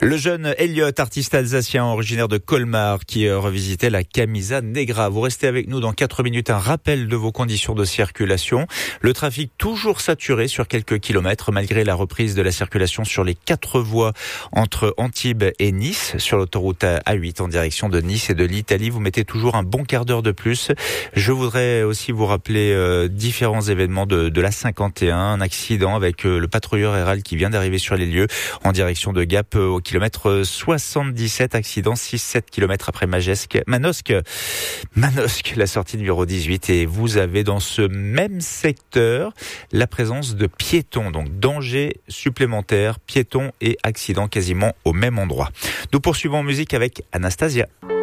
Le jeune Elliot, artiste alsacien originaire de Colmar, qui revisitait la Camisa Negra. Vous restez avec nous dans 4 minutes. Un rappel de vos conditions de circulation. Le trafic toujours saturé sur quelques kilomètres, malgré la reprise de la circulation sur les 4 voies entre Antibes et Nice, sur l'autoroute A8 en direction de Nice et de l'Italie. Vous mettez toujours un bon quart d'heure de plus. Je voudrais aussi vous rappeler différents événements de la 51. Un accident avec le patrouilleur RAL qui vient d'arriver sur les lieux en direction de Gap au kilomètre 77, accident 6-7 km après Manosque, la sortie numéro 18. Et vous avez dans ce même secteur la présence de piétons, donc danger supplémentaire, piétons et accidents quasiment au même endroit. Nous poursuivons en musique avec Anastasia.